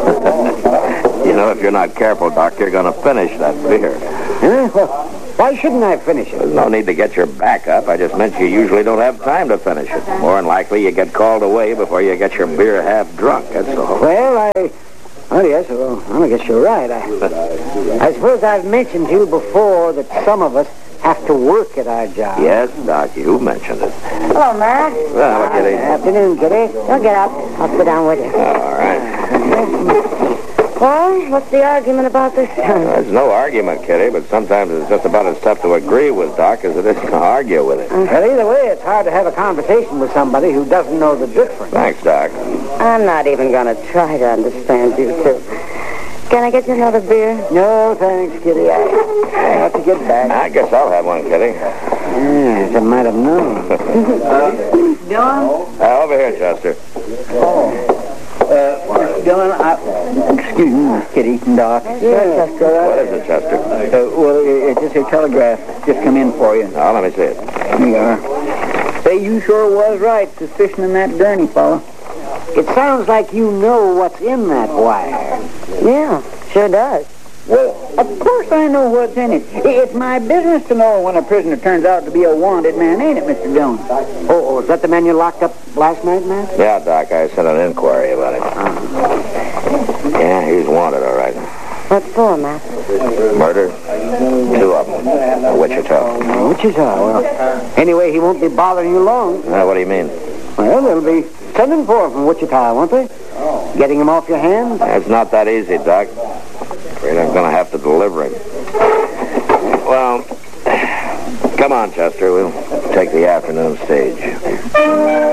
You know, if you're not careful, Doc, you're going to finish that beer. Huh? Well, why shouldn't I finish it? There's no need to get your back up. I just meant you usually don't have time to finish it. More than likely, you get called away before you get your beer half drunk, that's all. Well, yes, well, I guess you're right. I suppose I've mentioned to you before that some of us have to work at our job. Yes, Doc, you mentioned it. Hello, Ma. Well, Kitty. Afternoon, Kitty. Don't get up. I'll sit down with you. All right. Well, what's the argument about this time? There's no argument, Kitty, but sometimes it's just about as tough to agree with Doc as it is to argue with him. Well, either way, it's hard to have a conversation with somebody who doesn't know the difference. Thanks, Doc. I'm not even going to try to understand you two. Can I get you another beer? No, thanks, Kitty. I have to get back. I guess I'll have one, Kitty. Yes, I might have known. Dillon? Over here, Chester. Dillon, excuse me, Miss Kitty and Doc. What is it, Chester? It's just a telegraph just come in for you. Oh, let me see it. Here you are. Say, you sure was right suspicioning that Gurney fella. It sounds like you know what's in that wire. Yeah, sure does. Well, of course I know what's in it. It's my business to know when a prisoner turns out to be a wanted man, ain't it, Mr. Jones? Oh, is that the man you locked up last night, man? Yeah, Doc, I sent an inquiry about it. Yeah, he's wanted, all right. What for, Matt? Murder? 2 of them. Wichita. Wichita, well, anyway, he won't be bothering you long. What do you mean? Well, they'll be sending for him from Wichita, won't they? Getting him off your hands? It's not that easy, Doc. Afraid I'm going to have to deliver him. Well, come on, Chester. We'll take the afternoon stage.